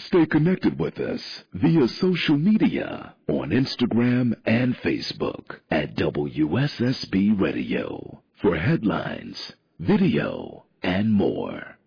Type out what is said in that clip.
Stay connected with us via social media on Instagram and Facebook at WSSB Radio for headlines, video, and more.